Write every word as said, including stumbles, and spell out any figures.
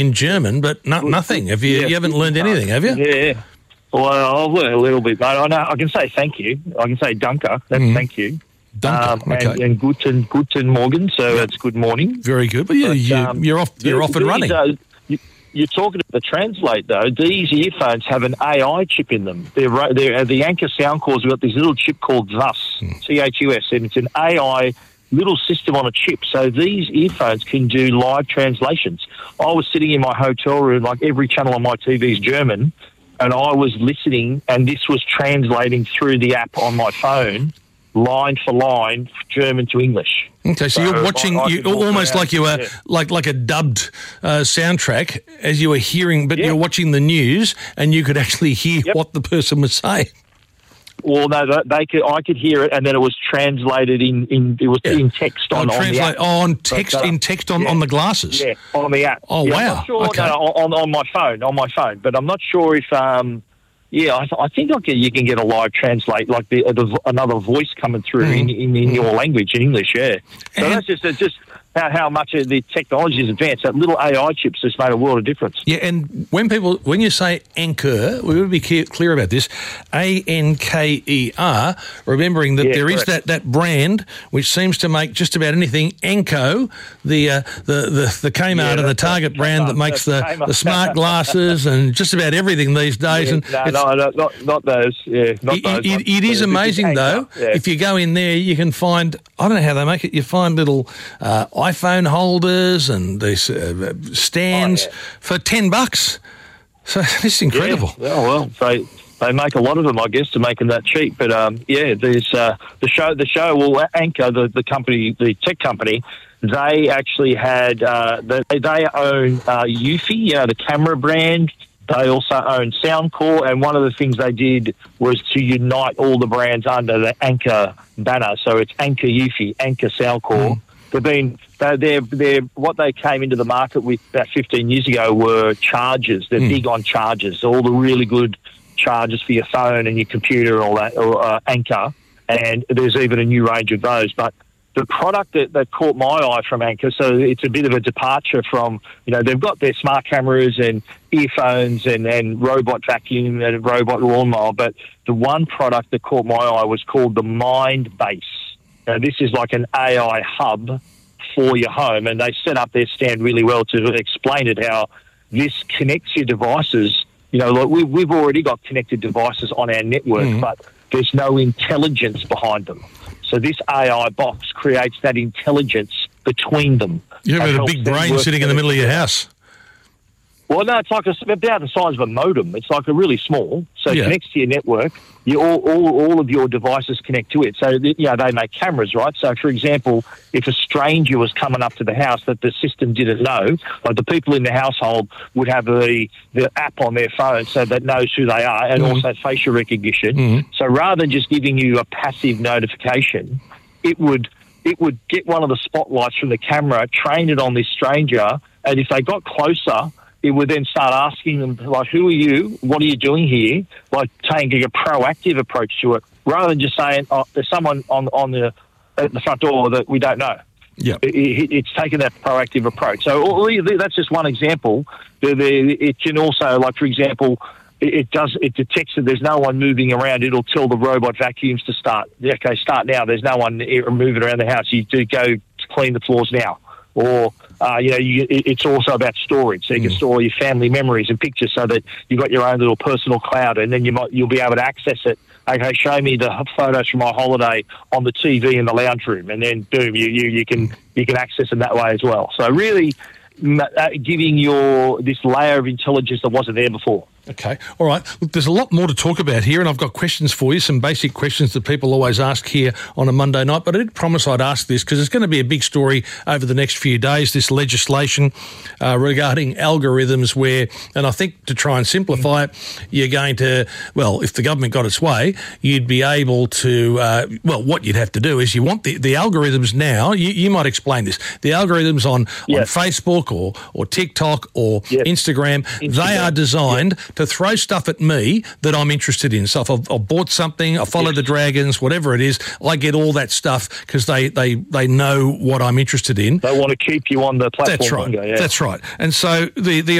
in German, but no, nothing. Have you? Yeah. You haven't learned anything, have you? Yeah. Well, I've learned a little bit, mate. I know I can say thank you. I can say danke. That's Mm. thank you. Danke, Um, okay. and, and guten, guten Morgen, so that's good morning. Very good. But, yeah, But, you, um, you're off. You're the- off and these, running. uh, you, you're talking to the translate though. These earphones have an A I chip in them. They're, ro- they're the Anker sound cores have got this little chip called Thus, Mm. C H U S, and it's an A I little system on a chip. So these earphones can do live translations. I was sitting in my hotel room, like every channel on my T V is German, and I was listening, and this was translating through the app on my phone, line for line, German to English. Okay, so, So you're watching I- I you could walk almost around, like you were yeah. like like a dubbed uh, soundtrack as you were hearing, but Yeah. you're watching the news and you could actually hear Yep. what the person was saying. Well, no, they- they could. I could hear it, and then it was translated in. in it was Yeah. in text on, Oh, on the translate app. oh, on text But, uh, in text on, yeah. on the glasses. Yeah, on the app. Oh, Yeah, I'm wow. not sure, Okay. no, on, on my phone, on my phone, but I'm not sure if. Um, yeah, I, I think I can, you can get a live translate, like the, the another voice coming through Mm. in, in, in your language, in English. Yeah, so And- that's just it's just how, how much of the technology is advanced. That little A I chips has made a world of difference. Yeah, and when people when you say Anker, we would be clear, clear about this. A N K E R, remembering that Yeah, there is correct. that, that brand which seems to make just about anything. Anko, the uh, the, the the Kmart Yeah, and the that's Target right. brand that Kmart, makes the, that's Kmart. the smart glasses and just about everything these days. Yeah, and no, it's- no, no, not not those. Yeah, not It, those. it- ones. it is But amazing, Anker, though. yeah. If you go in there, you can find, I don't know how they make it, you find little uh, iPhone holders and these uh, stands Oh, yeah. for ten bucks. So this is incredible. Yeah, yeah, well, they they make a lot of them, I guess, to make them that cheap. But um, yeah, there's uh, the show. The show will Anker, the the company, the tech company. They actually had uh, they they own uh, Eufy, you know, the camera brand. They also own Soundcore, and one of the things they did was to unite all the brands under the Anker banner. So it's Anker Eufy, Anker Soundcore. Mm. They've been they're, they're they're what they came into the market with about fifteen years ago were chargers. They're Mm. big on chargers, all the really good chargers for your phone and your computer and all that, or uh, Anker. And there's even a new range of those. But the product that, that caught my eye from Anker, so it's a bit of a departure from, you know, they've got their smart cameras and earphones and, and robot vacuum and robot lawnmower, but the one product that caught my eye was called the Mind Base. Now, this is like an A I hub for your home, and they set up their stand really well to explain it, how this connects your devices. You know, like we, we've already got connected devices on our network, Mm. but there's no intelligence behind them. So this A I box creates that intelligence between them. You have and a helps big them brain work sitting in the middle of your house. Well, no, it's like a, about the size of a modem. It's like a really small. So Yeah. it connects to your network. You all, all, all of your devices connect to it. So, you know, they make cameras, right? So, for example, if a stranger was coming up to the house that the system didn't know, like the people in the household would have the, the app on their phone so that knows who they are, and Mhm. also facial recognition. Mhm. So rather than just giving you a passive notification, it would it would get one of the spotlights from the camera, train it on this stranger, and if they got closer, it would then start asking them, like, who are you? What are you doing here? Like, taking a proactive approach to it, rather than just saying, oh, there's someone on on the at the front door that we don't know. Yeah. It, it, it's taken that proactive approach. So all, that's just one example. The, the, it can also, like, for example, it, it does it detects that there's no one moving around. It'll tell the robot vacuums to start. Okay, start now. There's no one moving around the house. You do go clean the floors now. Or, uh, you know, you, it, it's also about storage. So you can Mm. store your family memories and pictures so that you've got your own little personal cloud, and then you might, you'll be able to access it. Okay, show me the photos from my holiday on the T V in the lounge room, and then boom, you, you, you can you can access them that way as well. So really m- uh, giving your this layer of intelligence that wasn't there before. Okay. All right. Look, there's a lot more to talk about here, and I've got questions for you, some basic questions that people always ask here on a Monday night, but I did promise I'd ask this because it's going to be a big story over the next few days, this legislation uh, regarding algorithms where, and I think to try and simplify it, you're going to, well, if the government got its way, you'd be able to, uh, well, what you'd have to do is you want the, the algorithms now, you, you might explain this, the algorithms on, Yes. on Facebook or, or TikTok or Yes. Instagram, they Instagram. are designed to to throw stuff at me that I'm interested in. So if I've, I've bought something, I follow Yes. the Dragons, whatever it is, I get all that stuff because they, they, they know what I'm interested in. They want to keep you on the platform That's right. longer, yeah. That's right. And so the, the